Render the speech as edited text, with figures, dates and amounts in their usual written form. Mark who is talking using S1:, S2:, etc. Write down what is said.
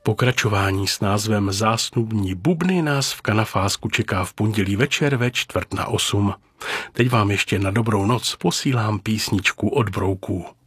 S1: Pokračování s názvem Zásnubní bubny nás v Kanafásku čeká v pondělí večer ve 7:45. Teď vám ještě na dobrou noc posílám písničku od Brouků.